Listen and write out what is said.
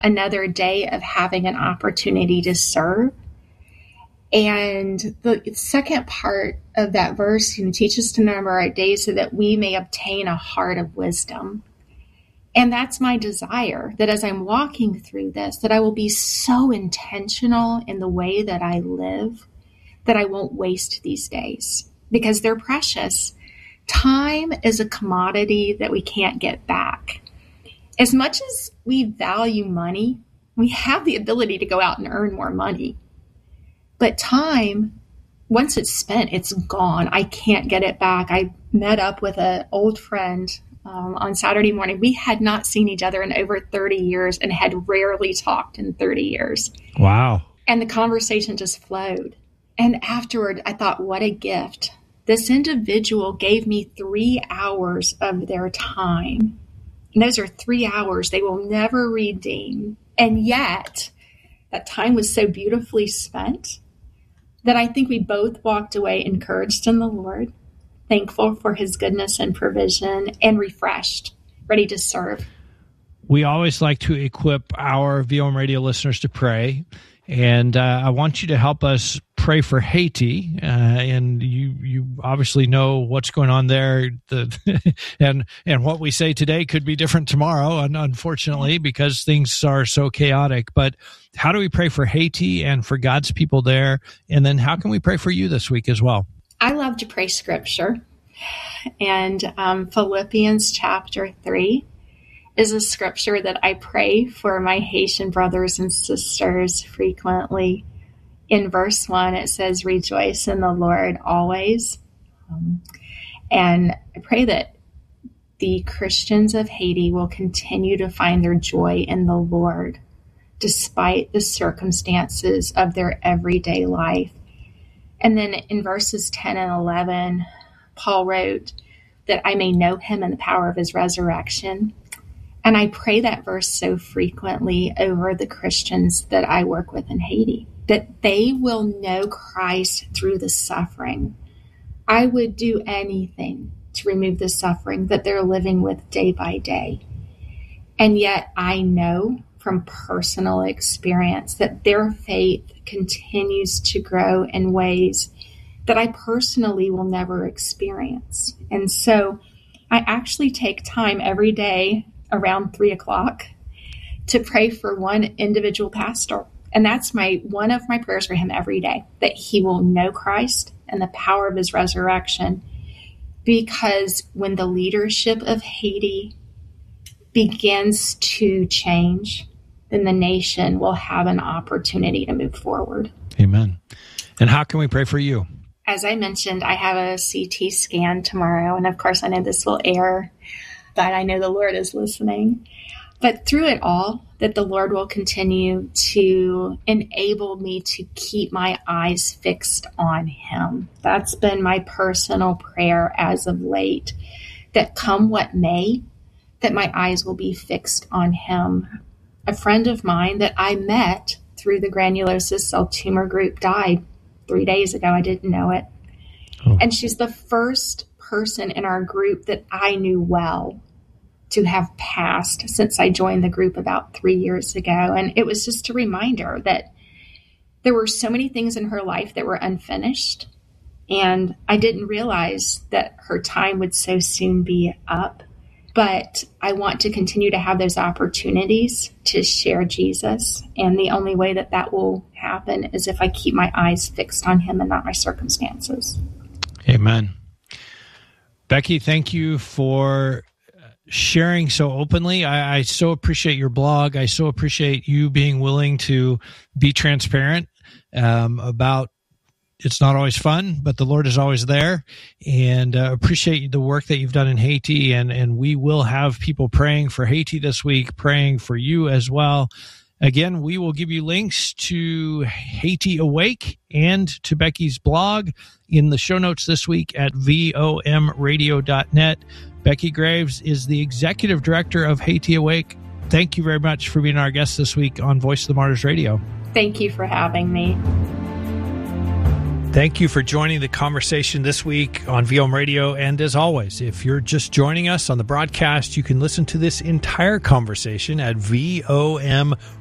another day of having an opportunity to serve. And the second part of that verse, teach us to number our days so that we may obtain a heart of wisdom. And that's my desire, that as I'm walking through this, that I will be so intentional in the way that I live, that I won't waste these days, because they're precious. Time is a commodity that we can't get back. As much as we value money, we have the ability to go out and earn more money. But time, once it's spent, it's gone. I can't get it back. I met up with an old friend on Saturday morning. We had not seen each other in over 30 years and had rarely talked in 30 years. Wow. And the conversation just flowed. And afterward, I thought, what a gift. This individual gave me 3 hours of their time. And those are 3 hours they will never redeem. And yet, that time was so beautifully spent that I think we both walked away encouraged in the Lord, thankful for his goodness and provision, and refreshed, ready to serve. We always like to equip our VOM Radio listeners to pray. And I want you to help us pray for Haiti. And you obviously know what's going on there. And what we say today could be different tomorrow, unfortunately, because things are so chaotic. But how do we pray for Haiti and for God's people there? And then how can we pray for you this week as well? I love to pray scripture. And Philippians chapter 3 is a scripture that I pray for my Haitian brothers and sisters frequently. In verse 1, it says, "Rejoice in the Lord always." And I pray that the Christians of Haiti will continue to find their joy in the Lord, despite the circumstances of their everyday life. And then in verses 10 and 11, Paul wrote that I may know him and the power of his resurrection. And I pray that verse so frequently over the Christians that I work with in Haiti, that they will know Christ through the suffering. I would do anything to remove the suffering that they're living with day by day. And yet I know from personal experience that their faith continues to grow in ways that I personally will never experience. And so I actually take time every day around 3:00 to pray for one individual pastor. And that's one of my prayers for him every day, that he will know Christ and the power of his resurrection. Because when the leadership of Haiti begins to change, then the nation will have an opportunity to move forward. Amen. And how can we pray for you? As I mentioned, I have a CT scan tomorrow. And of course, I know this will air, but I know the Lord is listening. But through it all, that the Lord will continue to enable me to keep my eyes fixed on him. That's been my personal prayer as of late, that come what may, that my eyes will be fixed on him. A friend of mine that I met through the granulosa cell tumor group died 3 days ago. I didn't know it. Oh. And she's the first person in our group that I knew well to have passed since I joined the group about 3 years ago. And it was just a reminder that there were so many things in her life that were unfinished. And I didn't realize that her time would so soon be up. But I want to continue to have those opportunities to share Jesus. And the only way that that will happen is if I keep my eyes fixed on him and not my circumstances. Amen. Becky, thank you for sharing so openly. I so appreciate your blog. I so appreciate you being willing to be transparent about it's not always fun, but the Lord is always there, and appreciate the work that you've done in Haiti. And we will have people praying for Haiti this week, praying for you as well. Again, we will give you links to Haiti Awake and to Becky's blog in the show notes this week at vomradio.net. Becky Graves is the executive director of Haiti Awake. Thank you very much for being our guest this week on Voice of the Martyrs Radio. Thank you for having me. Thank you for joining the conversation this week on VOM Radio. And as always, if you're just joining us on the broadcast, you can listen to this entire conversation at VOM